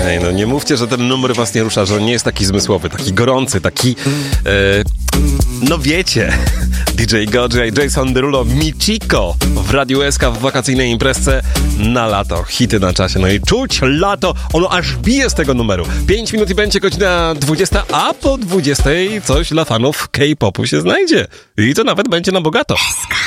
Ej, no nie mówcie, że ten numer was nie rusza, że on nie jest taki zmysłowy, taki gorący, taki... no wiecie, DJ Godzilla i Jason Derulo, Michiko w Radiu SK w wakacyjnej imprezce na lato. Hity na czasie, no i czuć lato, ono aż bije z tego numeru. 5 minut i będzie godzina 20, a po 20 coś dla fanów K-popu się znajdzie. I to nawet będzie na bogato.